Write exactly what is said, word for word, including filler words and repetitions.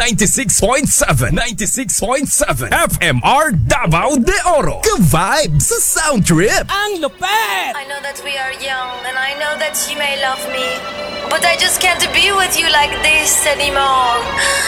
ninety-six point seven, ninety-six point seven F M R Davao de Oro. Ka-vibe sa Sound Trip. Ang lupet! I know that we are young and I know that you may love me, but I just can't be with you like this anymore.